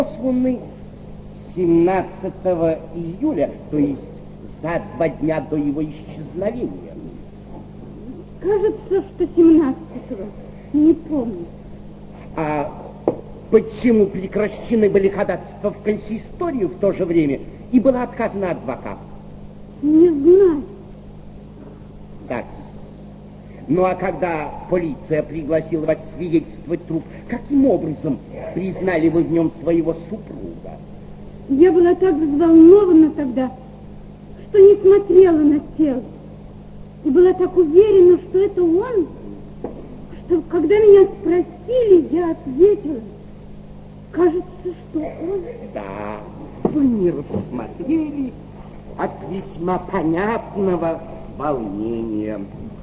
Луны 17 июля, то есть за 2 дня до его исчезновения. Кажется, что 17-го. Не помню. А почему прекращены были ходатайства в консисторию в то же время и было отказано адвокату? Не знаю. Так. Ну а когда полиция пригласила вас свидетельствовать труп, каким образом признали вы в нем своего супруга? Я была так взволнована тогда, что не смотрела на тело. И была так уверена, что это он, что когда меня спросили, я ответила. Кажется, что он... Да, вы не рассмотрели от весьма понятного волнения.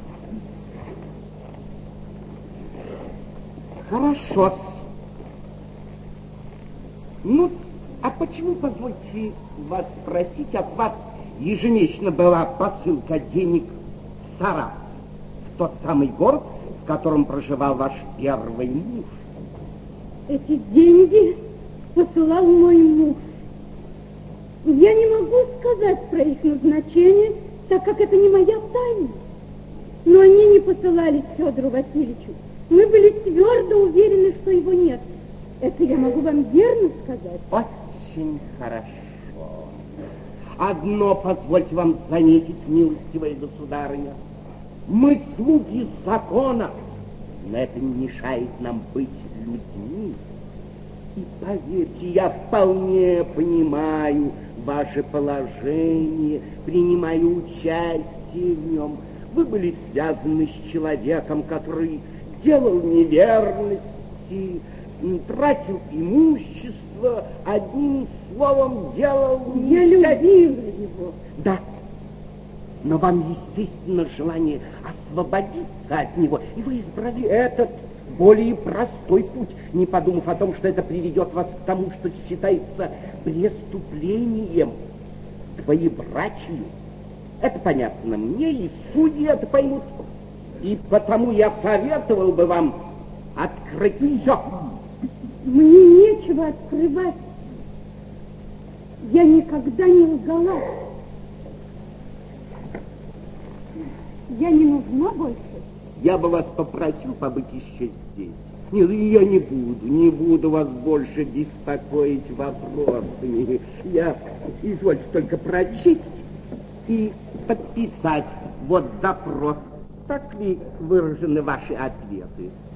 Хорошо. Ну, а почему, позвольте вас спросить, от вас ежемесячно была посылка денег в Саратов, в тот самый город, в котором проживал ваш первый муж? Эти деньги посылал мой муж. Я не могу сказать про их назначение, так как это не моя тайна. Но они не посылали Федору Васильевичу. Мы были твердо уверены, что его нет. Это я могу вам верно сказать. Очень хорошо. Одно позвольте вам заметить, милостивая государыня. Мы слуги закона, но это не мешает нам быть людьми. И поверьте, я вполне понимаю ваше положение, принимаю участие в нем. Вы были связаны с человеком, который делал неверности, тратил имущество, одним словом делал... Я любила его. Да, но вам, естественно, желание освободиться от него, и вы избрали этот более простой путь, не подумав о том, что это приведет вас к тому, что считается преступлением, двоебрачию. Это понятно мне, и судьи это поймут. И потому я советовал бы вам открыть все. Мне нечего открывать. Я никогда не лгала. Я не нужна больше. Я бы вас попросил побыть еще здесь. Нет, я не буду вас больше беспокоить вопросами. Я, извольте только прочесть и подписать вот допрос. Так ли выражены ваши ответы?